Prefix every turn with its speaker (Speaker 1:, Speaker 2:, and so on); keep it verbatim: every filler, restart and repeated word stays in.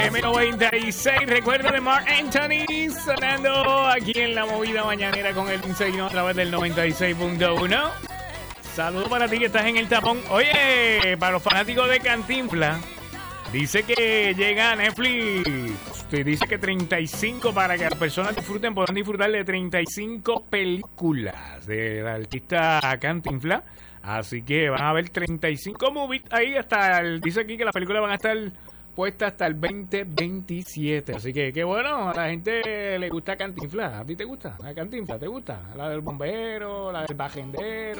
Speaker 1: eme noventa y seis, recuerda de Marc Anthony sonando aquí en la movida mañanera con el Insegno a través del noventa y seis punto uno. Saludos para ti que estás en el tapón. Oye, para los fanáticos de Cantinflas, dice que llega a Netflix. Te dice que treinta y cinco para que las personas disfruten, puedan disfrutar de treinta y cinco películas del artista Cantinflas. Así que van a ver treinta y cinco movies ahí hasta el, dice aquí que las películas van a estar puestas hasta el veinte veintisiete. Así que qué bueno, a la gente le gusta Cantinflas. ¿A ti te gusta? ¿A Cantinflas te gusta? La del bombero, la del bajendero.